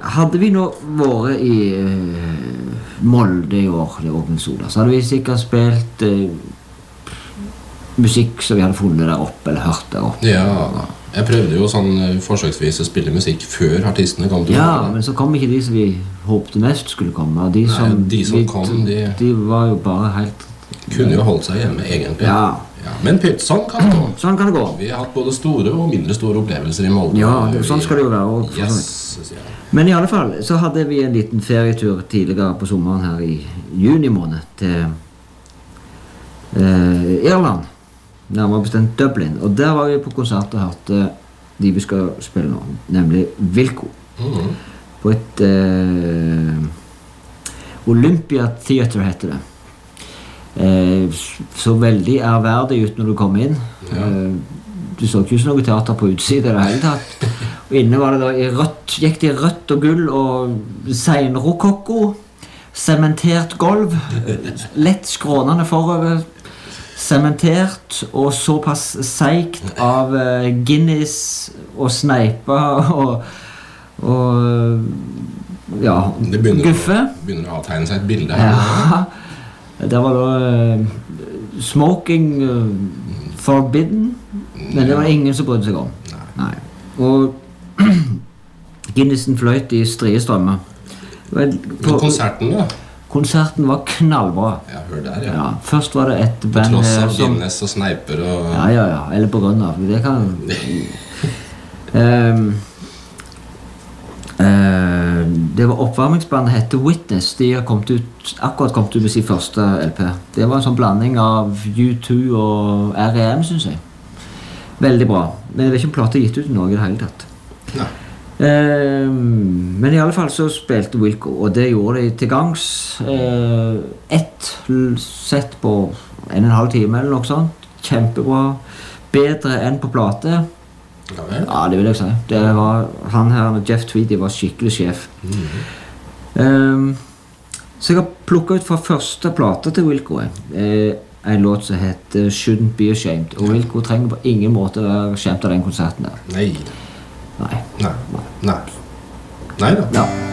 hadde vi nå vært i Molde i år, det åpnet Soda, så hadde vi sikkert spilt musikk som vi hadde funnet der oppe, eller hørt der oppe. Ja, jeg prøvde jo sånn forsøksvis å spille musikk før artistene kom til Ja, men så kom ikke de som vi håpte mest skulle komme. Og de som kom, de var jo bare helt... Kunne jo holdt seg hjemme, egentlig. Ja. Men pytt, sånn kan det gå. Sånn kan det gå. Vi har hatt både store og mindre store opplevelser i Molde. Ja, sånn skal det jo være. Yes. Men i alle fall, så hadde vi en liten ferietur tidligere på sommeren her i juni måned til Irland. Nærmere bestemt Dublin. Og der var vi på konsert og hørte de vi skal spille nå, nemlig Wilco. På et Olympia Theatre heter det. Så veldig ærverdig ut når du kom inn. Du så ikke noe teater på utsiden i det hele tatt. Og inne var det da i rødt, gikk det i rødt og gull og seinrokokko, sementert gulv, lett skrånende forover, sementert og såpass seigt av Guinness og sneipa og ja, guffe. Det begynner å avtegne seg et bilde her. Ja. Der var da smoking forbidden, men det var ingen som brydde seg om. Nei. Og Guinnessen fløyt i strie strømmer. Men konserten da? Konserten var knallbra. Ja, hør der, ja. Først var det et band på tross av Guinness og sneiper og... Ja, eller på grunn av. Det kan... det var oppvarmingsbandet hette Witness. De har akkurat kommet ut med sin første LP. Det var en sånn blanding av U2 og R.E.M, synes jeg. Veldig bra. Men jeg vet ikke om plata gitt ut noe i det hele tatt. Nei. Men i alle fall så spilte Wilco, og det gjorde de til gangs. Ett sett på 1,5 time eller noe sånt. Kjempebra. Bedre enn på plate. Ja, det vil jeg si. Det var, han her med Jeff Tweedy var skikkelig sjef. Så jeg har plukket ut fra første plate til Wilco en låt som heter Shouldn't Be Ashamed. Og Wilco trenger på ingen måte å være skjemt av den konserten der. Nei. Nei. Nei da. Ja.